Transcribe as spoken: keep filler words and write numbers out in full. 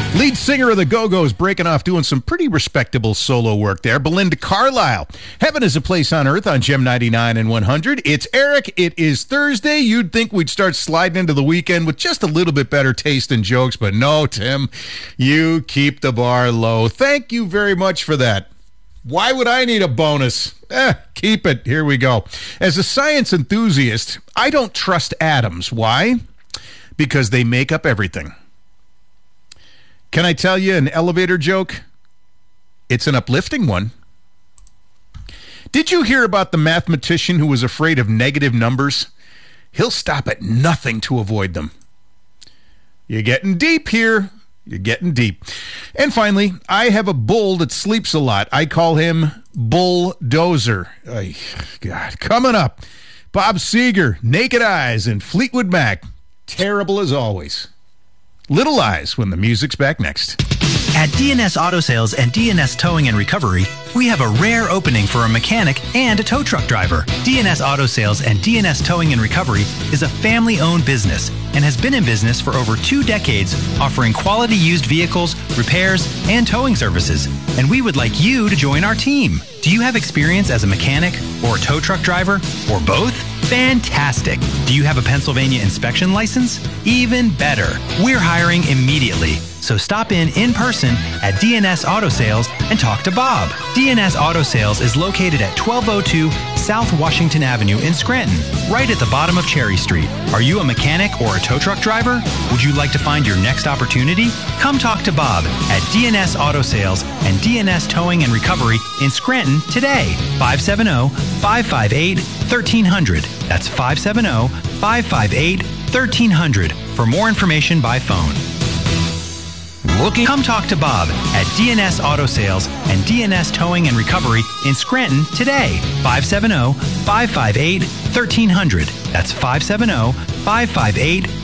Lead singer of the Go-Go's breaking off doing some pretty respectable solo work there. Belinda Carlisle. Heaven is a Place on Earth on Gem ninety-nine and one hundred. It's Eric. It is Thursday. You'd think we'd start sliding into the weekend with just a little bit better taste and jokes, but no, Tim. You keep the bar low. Thank you very much for that. Why would I need a bonus? Eh, keep it. Here we go. As a science enthusiast, I don't trust atoms. Why? Because they make up everything. Can I tell you an elevator joke? It's an uplifting one. Did you hear about the mathematician who was afraid of negative numbers? He'll stop at nothing to avoid them. You're getting deep here. You're getting deep. And finally, I have a bull that sleeps a lot. I call him Bulldozer. Ay, God. Coming up, Bob Seger, Naked Eyes, and Fleetwood Mac. Terrible as always. Little Eyes when the music's back next. At D N S Auto Sales and D N S Towing and Recovery, we have a rare opening for a mechanic and a tow truck driver. D N S Auto Sales and D N S Towing and Recovery is a family-owned business and has been in business for over two decades, offering quality used vehicles, repairs, and towing services. And we would like you to join our team. Do you have experience as a mechanic or a tow truck driver or both? Fantastic. Do you have a Pennsylvania inspection license? Even better. We're hiring immediately. So stop in in person at D N S Auto Sales and talk to Bob. D N S Auto Sales is located at twelve oh two South Washington Avenue in Scranton, right at the bottom of Cherry Street. Are you a mechanic or a tow truck driver? Would you like to find your next opportunity? Come talk to Bob at D N S Auto Sales and D N S Towing and Recovery in Scranton today. five seven zero, five five eight, one three zero zero. That's five seven zero, five five eight, one three zero zero for more information by phone. Looking? Come talk to Bob at D N S Auto Sales and D N S Towing and Recovery in Scranton today. five seven zero, five five eight, one three zero zero. That's five seven zero, five five eight,